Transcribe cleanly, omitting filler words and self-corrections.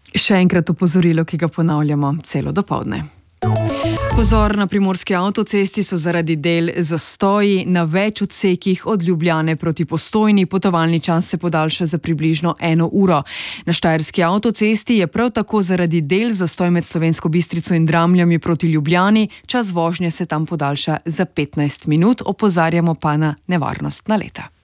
Še enkrat opozorilo, ki ga ponavljamo celo dopoldne. Pozor, na primorski avtocesti so zaradi del zastoji na več odsekih od Ljubljane proti Postojni. Potovalni čas se podaljša za približno 1 uro. Na štajerski avtocesti je prav tako zaradi del zastoj med Slovensko Bistrico in Dramljami proti Ljubljani. Čas vožnje se tam podaljša za 15 minut, opozarjamo pa na nevarnost naleta.